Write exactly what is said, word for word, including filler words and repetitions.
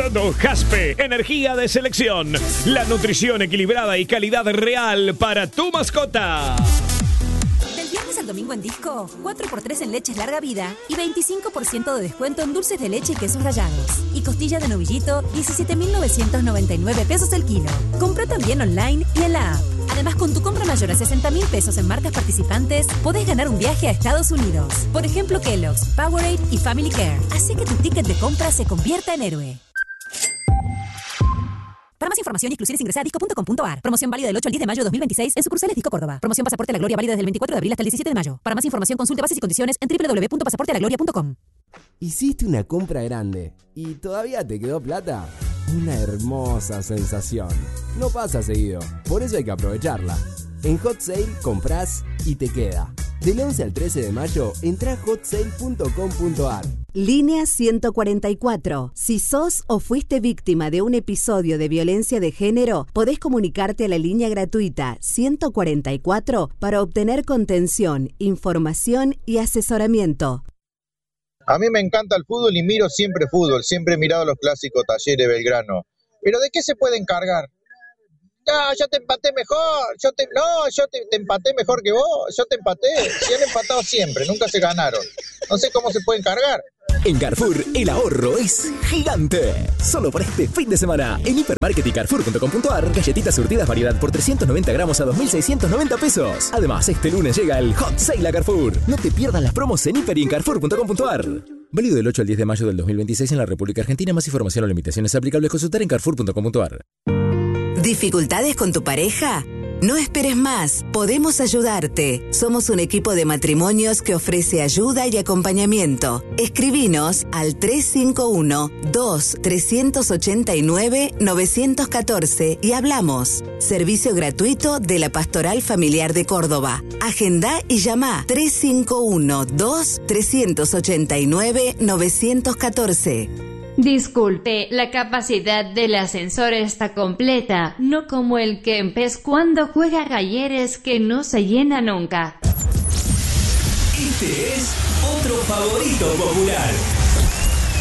Cerdo Jaspe, energía de selección. La nutrición equilibrada y calidad real para tu mascota. Del viernes al domingo en Disco, cuatro por tres en leches larga vida y veinticinco por ciento de descuento en dulces de leche y quesos rallados. Y costilla de novillito, diecisiete mil novecientos noventa y nueve pesos el kilo. Compra también online y en la app. Además, con tu compra mayor a sesenta mil pesos en marcas participantes, podés ganar un viaje a Estados Unidos. Por ejemplo, Kellogg's, Powerade y Family Care. Así que tu ticket de compra se convierta en héroe. Para más información y exclusiones ingresa a disco punto com punto a r. Promoción válida del ocho al diez de mayo de dos mil veintiséis en sucursales Disco Córdoba. Promoción Pasaporte a la Gloria válida desde el veinticuatro de abril hasta el diecisiete de mayo. Para más información consulte bases y condiciones en doble u doble u doble u punto pasaporte a la gloria punto com. ¿Hiciste una compra grande y todavía te quedó plata? Una hermosa sensación. No pasa seguido, por eso hay que aprovecharla. En Hot Sale comprás y te queda. Del once al trece de mayo, entra a hot sale punto com punto a r. Línea ciento cuarenta y cuatro. Si sos o fuiste víctima de un episodio de violencia de género, podés comunicarte a la línea gratuita ciento cuarenta y cuatro para obtener contención, información y asesoramiento. A mí me encanta el fútbol y miro siempre fútbol, siempre he mirado los clásicos Talleres Belgrano. ¿Pero de qué se puede encargar? No, yo te empaté mejor, yo te, no, yo te, te empaté mejor que vos, yo te empaté. Si han empatado siempre, nunca se ganaron. No sé cómo se pueden cargar. En Carrefour, el ahorro es gigante. Solo por este fin de semana, en Hipermarket y Carrefour punto com punto a r, galletitas surtidas variedad por trescientos noventa gramos a dos mil seiscientos noventa pesos. Además, este lunes llega el Hot Sale a Carrefour. No te pierdas las promos en Hiper y en Carrefour punto com punto a r. Válido del ocho al diez de mayo del dos mil veintiséis en la República Argentina. Más información o limitaciones aplicables consultar en Carrefour punto com punto a r. ¿Dificultades con tu pareja? No esperes más, podemos ayudarte. Somos un equipo de matrimonios que ofrece ayuda y acompañamiento. Escribinos al tres cinco uno, dos, tres ocho nueve, nueve uno cuatro y hablamos. Servicio gratuito de la Pastoral Familiar de Córdoba. Agenda y llama tres cinco uno, dos, tres ocho nueve, nueve uno cuatro. Disculpe, la capacidad del ascensor está completa, no como el Kempes cuando juega Galleres que no se llena nunca. Este es otro favorito popular.